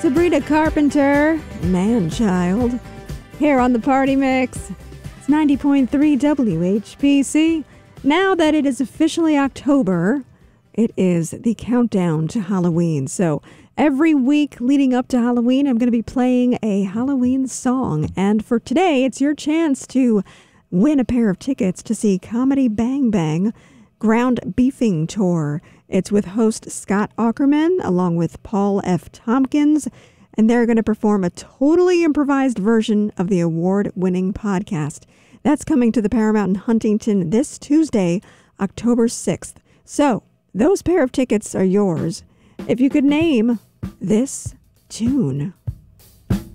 Sabrina Carpenter, Man-Child, here on the Party Mix. It's 90.3 WHPC. Now that it is officially October, it is the countdown to Halloween. So every week leading up to Halloween, I'm going to be playing a Halloween song. And for today, it's your chance to win a pair of tickets to see Comedy Bang Bang Ground Beefing Tour. It's with host Scott Aukerman along with Paul F. Tompkins, and they're going to perform a totally improvised version of the award-winning podcast. That's coming to the Paramount in Huntington this Tuesday, October 6th. So, those pair of tickets are yours if you could name this tune.